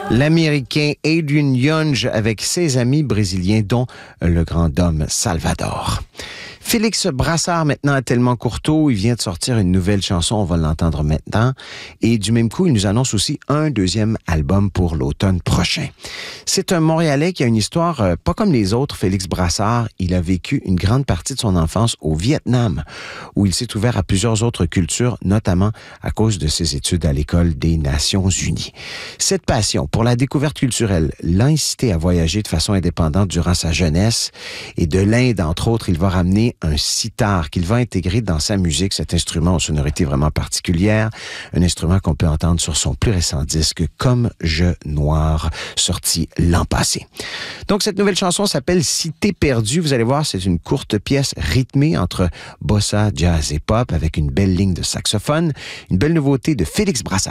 L'Américain Adrian Younge avec ses amis brésiliens, dont le grand homme Salvador. Félix Brassard, maintenant à Tellement Courteau, il vient de sortir une nouvelle chanson, on va l'entendre maintenant. Et du même coup, il nous annonce aussi un deuxième album pour l'automne prochain. C'est un Montréalais qui a une histoire pas comme les autres, Félix Brassard. Il a vécu une grande partie de son enfance au Vietnam, où il s'est ouvert à plusieurs autres cultures, notamment à cause de ses études à l'École des Nations Unies. Cette passion pour la découverte culturelle l'a incité à voyager de façon indépendante durant sa jeunesse. Et de l'Inde, entre autres, il va ramener un sitar qu'il va intégrer dans sa musique, cet instrument aux sonorités vraiment particulières, un instrument qu'on peut entendre sur son plus récent disque Comme Je Noir, sorti l'an passé. Donc cette nouvelle chanson s'appelle Si t'es perdu, vous allez voir, c'est une courte pièce rythmée entre bossa, jazz et pop avec une belle ligne de saxophone, une belle nouveauté de Félix Brassard.